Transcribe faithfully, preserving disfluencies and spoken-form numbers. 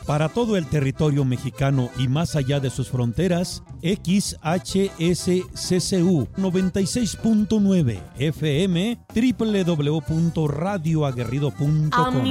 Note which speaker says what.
Speaker 1: Para todo el territorio mexicano y más allá de sus fronteras, X H S C C U noventa y seis punto nueve F M, doble u doble u doble u punto radio aguerrido punto com.